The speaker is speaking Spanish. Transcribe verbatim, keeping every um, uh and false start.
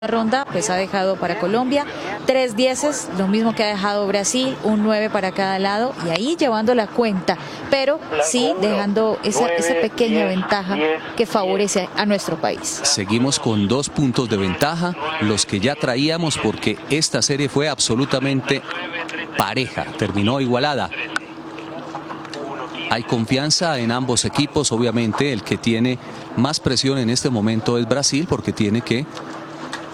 Ronda pues ha dejado para Colombia tres dieces, lo mismo que ha dejado Brasil, un nueve para cada lado, y ahí llevando la cuenta, pero sí dejando esa, esa pequeña ventaja que favorece a nuestro país. Seguimos con dos puntos de ventaja, los que ya traíamos, porque esta serie fue absolutamente pareja, terminó igualada. Hay confianza en ambos equipos, obviamente el que tiene más presión en este momento es Brasil, porque tiene que